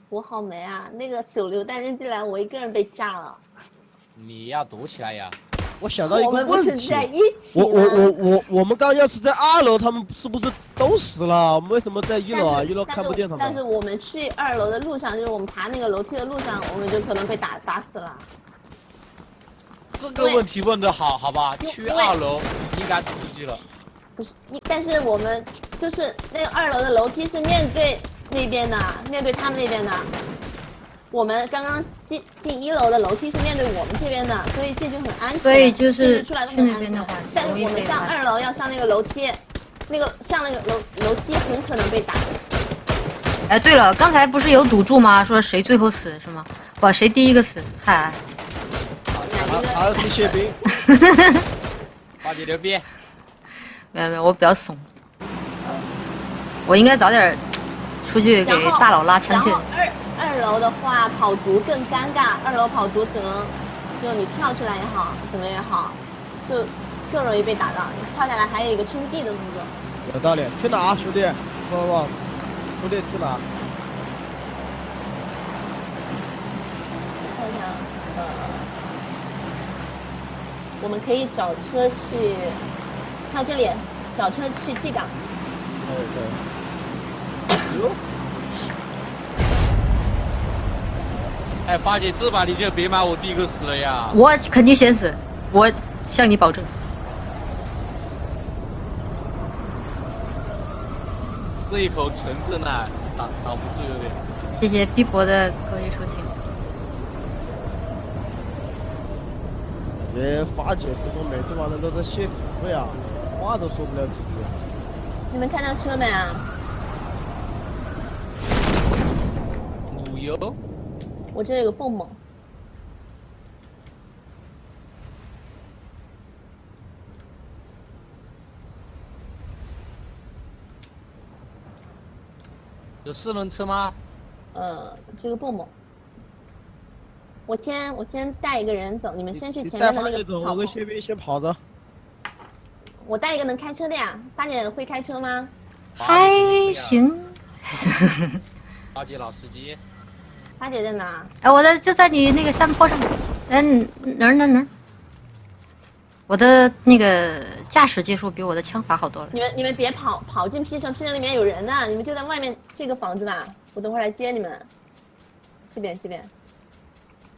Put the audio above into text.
我好没啊！那个手榴弹扔进来，我一个人被炸了。 你要躲起来呀！ 我想到一个问题， 我们不是在一起吗？ 我们刚要是在2楼，他们是不是都死了？我们为什么在1楼啊？1楼看不见他们。 但是我们去2楼的路上，就是我们爬那个楼梯的路上，我们就可能被打死了。 这个问题问的好吧？去2楼应该刺激了。 不是，但是我们就是那个2楼的楼梯是面对那边的，面对他们那边的。我们刚刚进1楼的楼梯是面对我们这边的，所以这就很安全。 所以就是出来去那边的话， 但是我们上2楼要上那个楼梯，上那个楼梯很可能被打。 哎，对了，刚才不是有赌注吗？说谁最后死是吗？不，谁第一个死？嗨。 还是谢兵。 八姐牛逼。 没有，我比较怂。我应该早点出去给大佬拉枪去。 二楼的话跑毒更尴尬，2楼跑毒只能就你跳出来也好，怎么也好，就更容易被打到。你跳下来还有一个撑地的动作。 有道理，去哪兄弟？不，兄弟去哪？ 看一下，我们可以找车去，看这里，找车去G港。 对。哟。 哎，八姐，这把你就别买我第一个死了呀！ 我肯定先死，我向你保证。 这一口纯正奶挡不住有点。 谢谢碧博的歌剧抒情。 发姐这种每次晚上都在谢服呀，话都说不了几句。 你们看到车没啊？ 母油。 我这里有个蹦蹦。 有4轮车吗？ 这个蹦蹦。我先带一个人走，你们先去前面的那个草。 我跟谢斌先跑着。 我带一个能开车的呀，八姐会开车吗？ 还行。 八姐老司机。 八姐在哪？ 哎，我就在你那个山坡上。哪儿？我的那个驾驶技术比我的枪法好多了。 你们别跑进P城里面有人呢，你们就在外面这个房子吧，我等会儿来接你们。这边。